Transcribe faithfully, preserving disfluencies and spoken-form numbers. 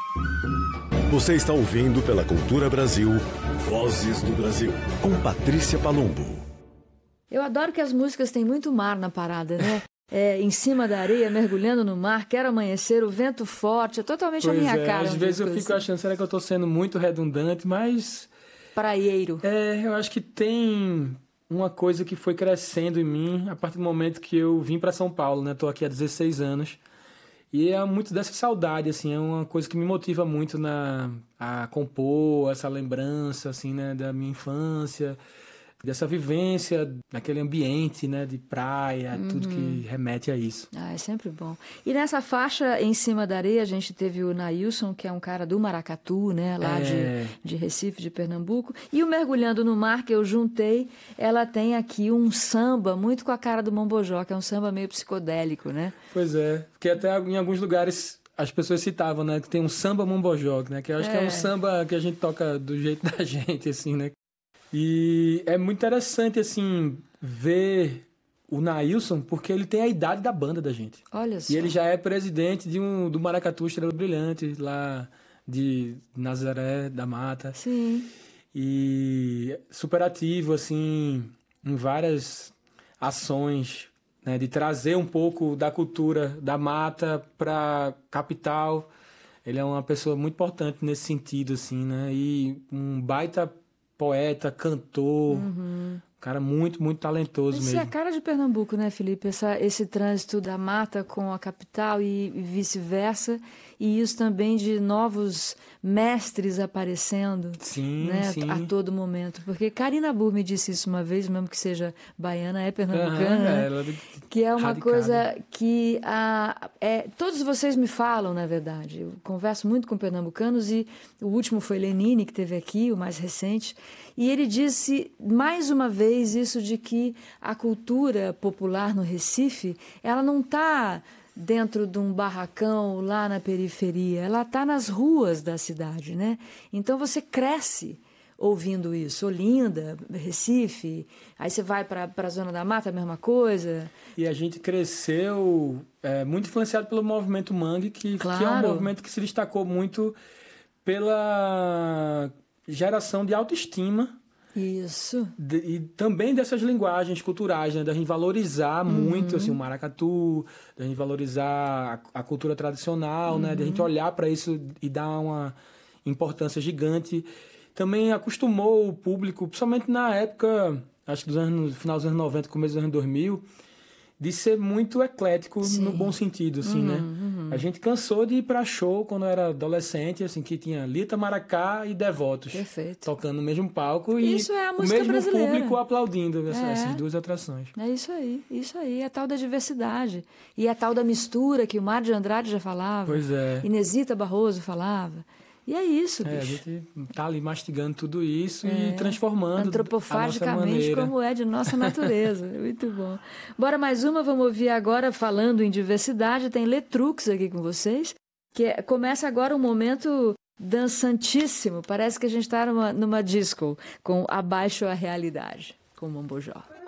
Você está ouvindo pela Cultura Brasil, Vozes do Brasil, com Patrícia Palumbo. Eu adoro que as músicas têm muito mar na parada, né? É, em cima da areia, mergulhando no mar, quero amanhecer, o vento forte, é totalmente pois a minha é, cara. Às vezes eu fico assim. achando, será que eu estou sendo muito redundante, mas... Praieiro. É, eu acho que tem uma coisa que foi crescendo em mim a partir do momento que eu vim para São Paulo, né? Estou aqui há dezesseis anos. E é muito dessa saudade, assim, é uma coisa que me motiva muito na, a compor essa lembrança, assim, né, da minha infância, dessa vivência, naquele ambiente, né, de praia, uhum. tudo que remete a isso. Ah, é sempre bom. E nessa faixa, Em Cima da Areia, a gente teve o Nailson, que é um cara do Maracatu, né, lá é... de, de Recife, de Pernambuco. E o Mergulhando no Mar, que eu juntei, ela tem aqui um samba muito com a cara do Mombojó, que é um samba meio psicodélico, né? Pois é, porque até em alguns lugares as pessoas citavam, né, que tem um samba Mombojó, né, que eu acho é. que é um samba que a gente toca do jeito da gente, assim, né? E é muito interessante, assim, ver o Nailson, porque ele tem a idade da banda da gente. Olha só. E ele já é presidente de um, do Maracatu Estrela Brilhante, lá de Nazaré da Mata. Sim. E super ativo, assim, em várias ações, né, de trazer um pouco da cultura da mata para capital. Ele é uma pessoa muito importante nesse sentido, assim, né? E um baita poeta, cantor, uhum. um cara muito, muito talentoso Isso mesmo. Isso é a cara de Pernambuco, né, Felipe? Essa, esse trânsito da mata com a capital e, e vice-versa, e isso também de novos mestres aparecendo, sim, né, sim. a todo momento. Porque Karina Burr me disse isso uma vez, mesmo que seja baiana, é pernambucana, uhum, né? ela que é uma radicada. coisa que a, é, todos vocês me falam, na verdade. Eu converso muito com pernambucanos e o último foi Lenine, que teve aqui, o mais recente, e ele disse mais uma vez isso de que a cultura popular no Recife, ela não está dentro de um barracão lá na periferia, ela está nas ruas da cidade, né? Então você cresce ouvindo isso. Olinda, Recife, aí você vai para a Zona da Mata, a mesma coisa. E a gente cresceu é, muito influenciado pelo movimento Mangue, que, claro. que é um movimento que se destacou muito pela geração de autoestima. Isso. De, e também dessas linguagens culturais, né? Da gente valorizar uhum. muito assim, o maracatu, da gente valorizar a, a cultura tradicional, uhum. né? Da gente olhar para isso e dar uma importância gigante. Também acostumou o público, principalmente na época, acho que dos anos, final dos anos noventa, começo dos anos dois mil, de ser muito eclético. Sim. No bom sentido, assim, uhum, né? Uhum. A gente cansou de ir para show quando era adolescente, assim, que tinha Lita Maracá e Devotos. Perfeito. Tocando no mesmo palco isso e é a o música mesmo brasileira. Público aplaudindo essa, é. essas duas atrações. É isso aí, isso aí, é a tal da diversidade. E a tal da mistura que o Mário de Andrade já falava. Pois é. Inesita Barroso falava. E é isso, bicho. É, a gente tá ali mastigando tudo isso é, e transformando antropofagicamente como é de nossa natureza. Muito bom. Bora mais uma, vamos ouvir agora, falando em diversidade, tem Letrux aqui com vocês, que é, começa agora um momento dançantíssimo, parece que a gente está numa, numa disco, com Abaixo a Realidade, com o Mombojó.